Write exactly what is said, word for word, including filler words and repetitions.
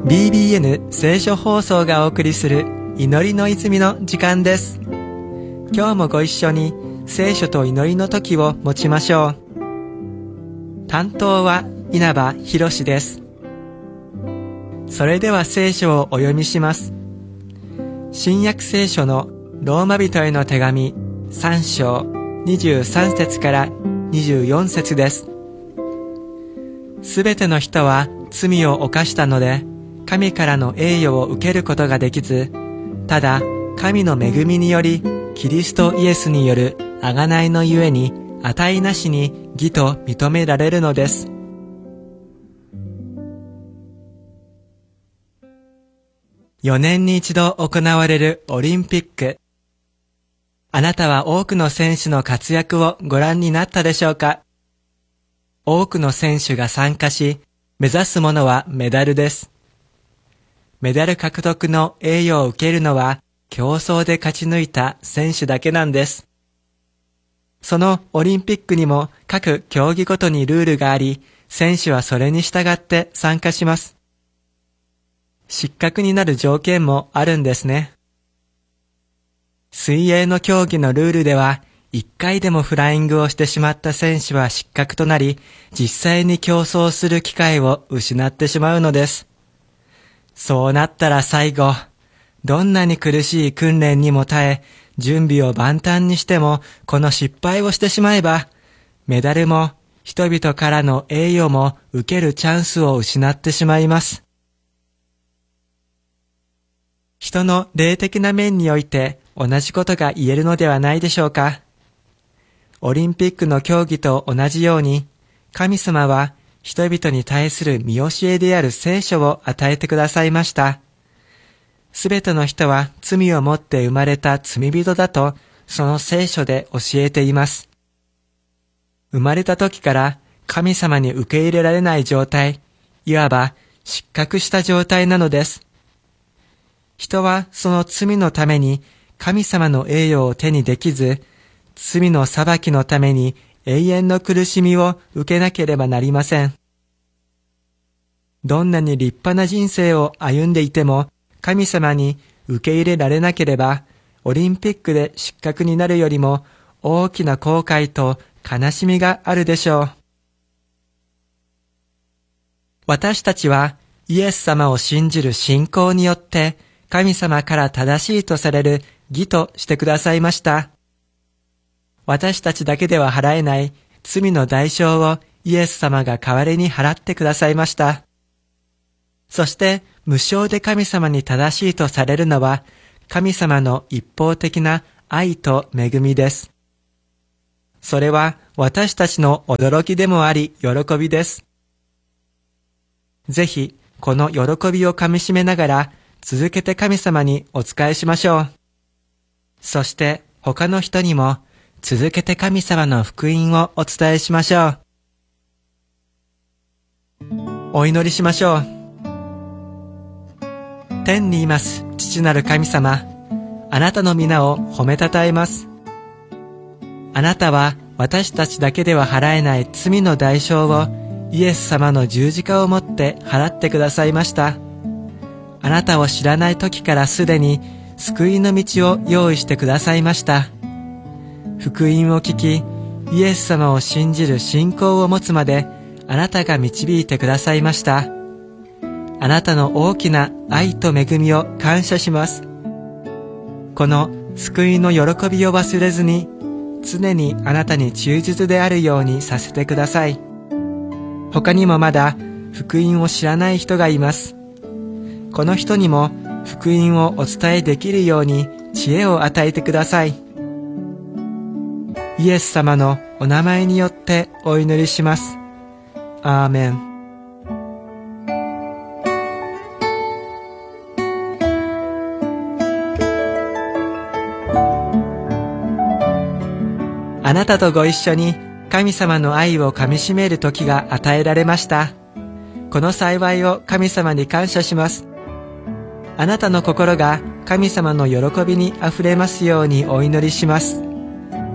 ビービーエヌ 聖書放送がお送りする祈りの泉の時間です。今日もご一緒に聖書と祈りの時を持ちましょう。担当は稲葉博です。それでは聖書をお読みします。新約聖書のローマ人への手紙さん章にじゅうさん節からにじゅうよん節です。すべての人は罪を犯したので、神からの栄誉を受けることができず、ただ神の恵みによりキリストイエスによる贖いのゆえに値なしに義と認められるのです。よねんに一度行われるオリンピック。あなたは多くの選手の活躍をご覧になったでしょうか？多くの選手が参加し、目指すものはメダルです。メダル獲得の栄誉を受けるのは競争で勝ち抜いた選手だけなんです。そのオリンピックにも各競技ごとにルールがあり、選手はそれに従って参加します。失格になる条件もあるんですね。水泳の競技のルールでは、一回でもフライングをしてしまった選手は失格となり、実際に競争する機会を失ってしまうのです。そうなったら最後、どんなに苦しい訓練にも耐え、準備を万端にしても、この失敗をしてしまえば、メダルも人々からの栄誉も受けるチャンスを失ってしまいます。人の霊的な面において同じことが言えるのではないでしょうか。オリンピックの競技と同じように、神様は人々に対する見教えである聖書を与えてくださいました。すべての人は罪を持って生まれた罪人だと、その聖書で教えています。生まれた時から神様に受け入れられない状態、いわば失格した状態なのです。人はその罪のために神様の栄誉を手にできず、罪の裁きのために永遠の苦しみを受けなければなりません。どんなに立派な人生を歩んでいても、神様に受け入れられなければ、オリンピックで失格になるよりも大きな後悔と悲しみがあるでしょう。私たちはイエス様を信じる信仰によって、神様から正しいとされる義としてくださいました。私たちだけでは払えない罪の代償をイエス様が代わりに払ってくださいました。そして無償で神様に正しいとされるのは神様の一方的な愛と恵みです。それは私たちの驚きでもあり喜びです。ぜひこの喜びをかみしめながら続けて神様にお仕えしましょう。そして他の人にも続けて神様の福音をお伝えしましょう。お祈りしましょう。天にいます父なる神様、あなたの皆を褒めたたえます。あなたは私たちだけでは払えない罪の代償をイエス様の十字架をもって払ってくださいました。あなたを知らない時からすでに救いの道を用意してくださいました。福音を聞き、イエス様を信じる信仰を持つまであなたが導いてくださいました。あなたの大きな愛と恵みを感謝します。この救いの喜びを忘れずに、常にあなたに忠実であるようにさせてください。他にもまだ福音を知らない人がいます。この人にも福音をお伝えできるように知恵を与えてください。イエス様のお名前によってお祈りします。アーメン。あなたとご一緒に神様の愛をかみしめる時が与えられました。この幸いを神様に感謝します。あなたの心が神様の喜びにあふれますようにお祈りします。